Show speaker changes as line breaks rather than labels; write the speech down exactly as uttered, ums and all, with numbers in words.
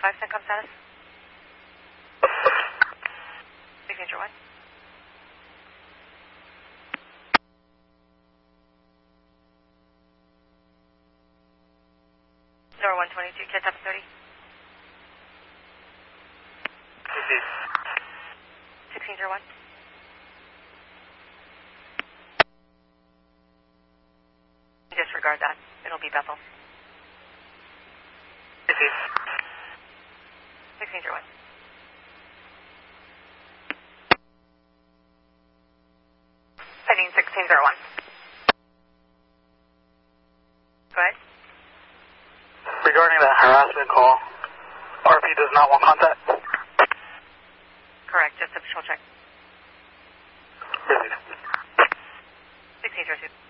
five, CENTCOM status. Signature one. Door one twenty-two, K T U P thirty. sixteen zero one. Disregard that. It'll be Bethel. sixteen zero one. Heading sixteen zero one. Go ahead.
Regarding that harassment call, R P does not want contact?
Correct, just official check.
Received.
sixteen zero two.